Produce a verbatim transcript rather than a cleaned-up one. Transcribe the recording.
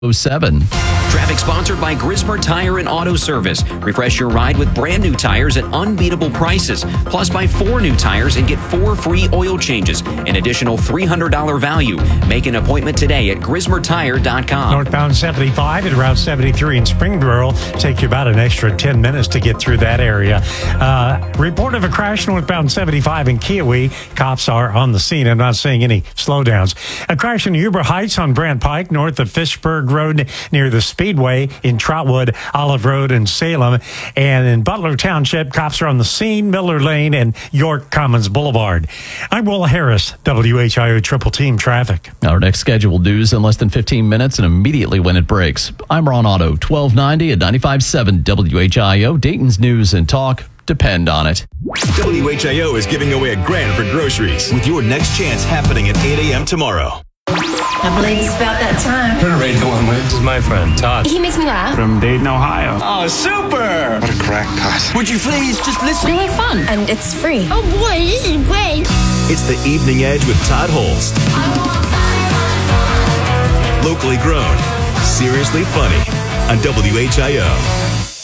oh seven. Traffic sponsored by Grismer Tire and Auto Service. Refresh your ride with brand new tires at unbeatable prices. Plus, buy four new tires and get four free oil changes. An additional three hundred dollars value. Make an appointment today at grismer tire dot com. Northbound seventy-five and Route seventy-three in Springboro take you about an extra ten minutes to get through that area. Uh, report of a crash northbound seventy-five in Kiowee. Cops are on the scene. I'm not seeing any slowdowns. A crash in Huber Heights on Brant Pike, north of Fishburg Road near the Speedway in Trotwood, Olive Road, and Salem. And in Butler Township, cops are on the scene, Miller Lane and York Commons Boulevard. I'm Will Harris, W H I O Triple Team Traffic. Our next scheduled news in less than fifteen minutes and immediately when it breaks. I'm Ron Otto, twelve ninety at ninety-five point seven W H I O. Dayton's news and talk depend on it. W H I O is giving away a grand for groceries with your next chance happening at eight a.m. tomorrow. I believe it's about that time. Turn right the one way. This is my friend, Todd. He makes me laugh. From Dayton, Ohio. Oh, super! What a crackpot. Would you please just listen? Really fun. And it's free. Oh boy, this is great. It's the Evening Edge with Todd Holst. Locally grown, seriously funny on W H I O.